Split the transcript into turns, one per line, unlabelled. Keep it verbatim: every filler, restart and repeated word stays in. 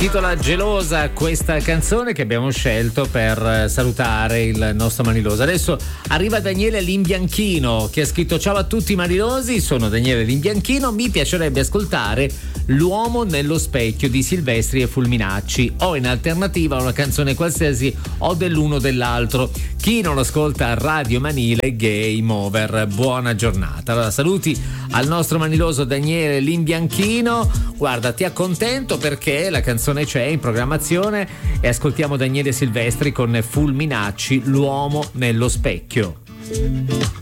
intitola Gelosa questa canzone che abbiamo scelto per salutare il nostro Maniloso. Adesso arriva Daniele Limbianchino che ha scritto: ciao a tutti Manilosi, sono Daniele Limbianchino, mi piacerebbe ascoltare L'uomo nello specchio di Silvestri e Fulminacci o in alternativa una canzone qualsiasi o dell'uno o dell'altro. Chi non ascolta Radio Manile, game over. Buona giornata. Allora, saluti al nostro Maniloso Daniele Limbianchino. Guarda, ti accontento perché la canzone c'è in programmazione e ascoltiamo Daniele Silvestri con Fulminacci, L'uomo nello specchio.